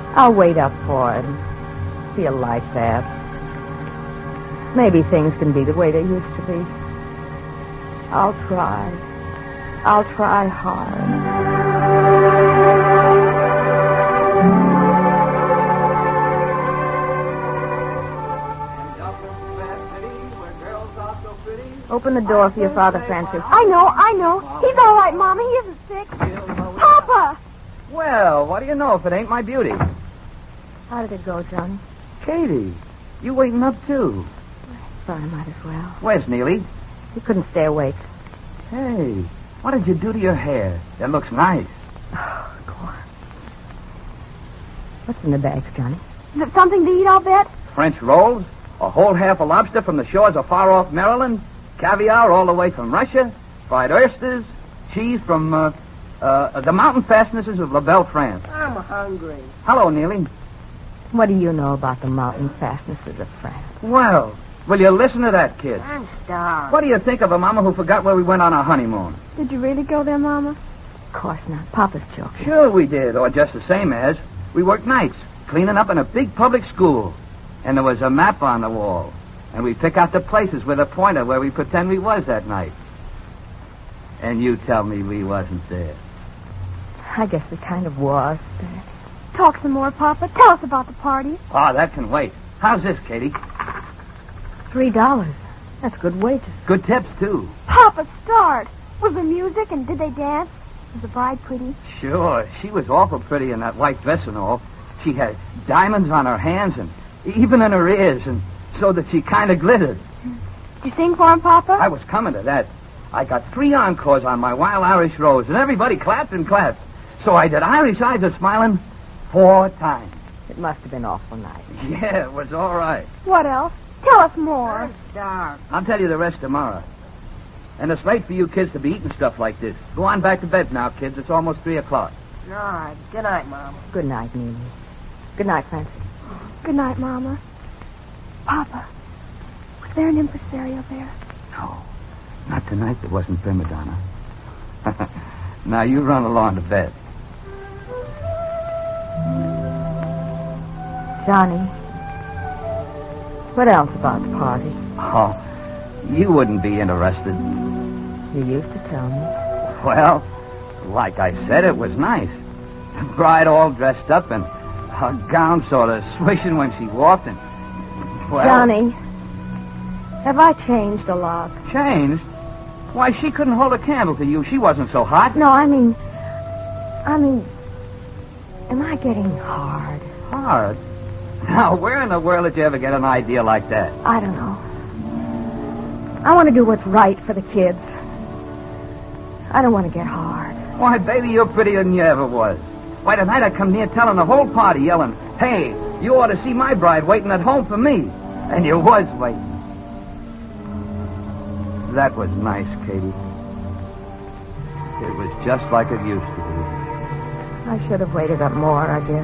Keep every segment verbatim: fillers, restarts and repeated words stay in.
I'll wait up for it and feel like that. Maybe things can be the way they used to be. I'll try. I'll try hard. Open the door for your father, Francis. I know, I know. He's all right, Mama. He isn't sick. Papa! Well, what do you know if it ain't my beauty? How did it go, Johnny? Katie, you waiting up too? Well, I might as well. Where's Neely? He couldn't stay awake. Hey, what did you do to your hair? That looks nice. Oh, go on. What's in the bags, Johnny? Is it something to eat, I'll bet? French rolls? A whole half a lobster from the shores of far-off Maryland? Caviar all the way from Russia? Fried oysters? Cheese from uh, uh, the mountain fastnesses of La Belle, France? I'm hungry. Hello, Neely. What do you know about the mountain fastnesses of France? Well, will you listen to that kid? I'm starved. What do you think of a mama who forgot where we went on our honeymoon? Did you really go there, Mama? Of course not. Papa's joking. Sure we did, or just the same as. We worked nights, cleaning up in a big public school. And there was a map on the wall. And we pick out the places with a pointer where we pretend we was that night. And you tell me we wasn't there. I guess we kind of was. Talk some more, Papa. Tell us about the party. Oh, that can wait. How's this, Katie? Three dollars. That's good wages. Good tips, too. Papa, start. Was there music and did they dance? Was the bride pretty? Sure. She was awful pretty in that white dress and all. She had diamonds on her hands and even in her ears, and so that she kind of glittered. Did you sing for him, Papa? I was coming to that. I got three encores on my Wild Irish Rose, and everybody clapped and clapped. So I did Irish Eyes Are Smiling four times. It must have been awful nice. Yeah, it was all right. What else? Tell us more. I'm starved. I'll tell you the rest tomorrow. And it's late for you kids to be eating stuff like this. Go on back to bed now, kids. It's almost three o'clock. All right. Good night, Mama. Good night, Neely. Good night, Francis. Good night, Mama. Papa, was there an impresario there? No. Not tonight. There wasn't prima donna. Now you run along to bed. Johnny, what else about the party? Oh, you wouldn't be interested. You used to tell me. Well, like I said, it was nice. The bride all dressed up and her gown sort of swishing when she walked and... Well, Johnny, have I changed a lot? Changed? Why, she couldn't hold a candle to you. She wasn't so hot. No, I mean... I mean... Am I getting hard? Hard? Now, where in the world did you ever get an idea like that? I don't know. I want to do what's right for the kids. I don't want to get hard. Why, baby, you're prettier than you ever was. Why, tonight I come near telling the whole party, yelling, hey, you ought to see my bride waiting at home for me. And you was waiting. That was nice, Katie. It was just like it used to be. I should have waited up more, I guess.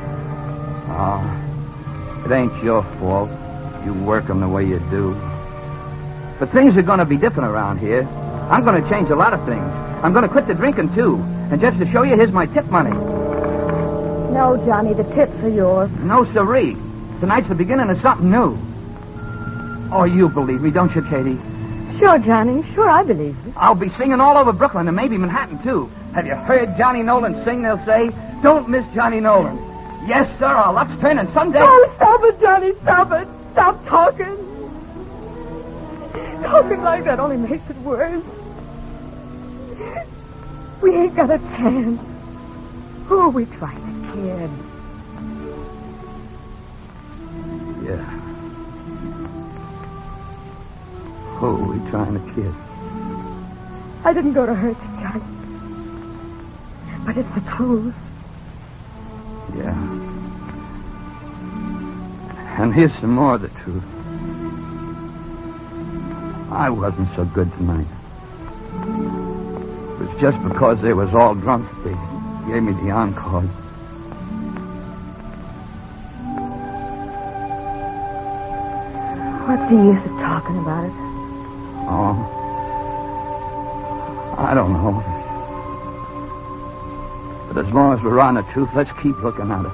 Oh, it ain't your fault. You work 'em the way you do. But things are going to be different around here. I'm going to change a lot of things. I'm going to quit the drinking, too. And just to show you, here's my tip money. No, Johnny, the tips are yours. No, siree. Tonight's the beginning of something new. Oh, you believe me, don't you, Katie? Sure, Johnny. Sure, I believe you. I'll be singing all over Brooklyn and maybe Manhattan, too. Have you heard Johnny Nolan sing, they'll say? Don't miss Johnny Nolan. Yes, sir, our luck's turning someday. Oh, stop it, Johnny, stop it. Stop talking. Talking like that only makes it worse. We ain't got a chance. Who are we trying to kid? Yeah. Who are we trying to kid? I didn't go to hurt you, Johnny. But it's the truth. Yeah. And here's some more of the truth. I wasn't so good tonight. It was just because they was all drunk that they gave me the encore. What's the use of talking about it? Oh. I don't know. But as long as we're on the truth, let's keep looking at it.